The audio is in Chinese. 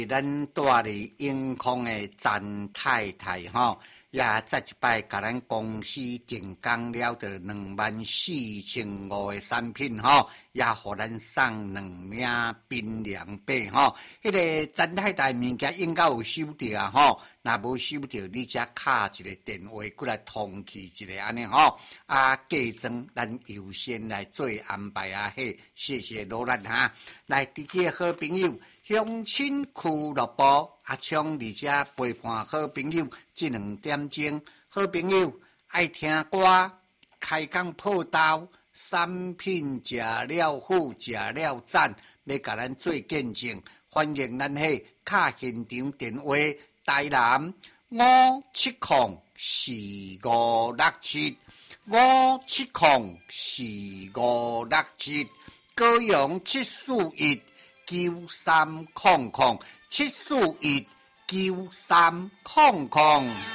咱住伫永康的詹太太吼，也再一摆甲咱公司订购了的24,500的产品吼，也互咱送2领冰凉被吼。迄个詹太太物件应该有收到啊吼，若无收到，你才敲一个电话过来通气一下安尼吼。啊，价装咱优先来做安排啊嘿，谢谢罗兰哈。来，伫个好朋友。乡亲俱乐部阿昌而且陪伴好朋友这2点钟，好朋友爱听歌，开讲报道，产品食了好，食了赞，要甲咱做见证，欢迎咱迄敲现场电话，台南5704567，5704567，高雄7419300，7419300。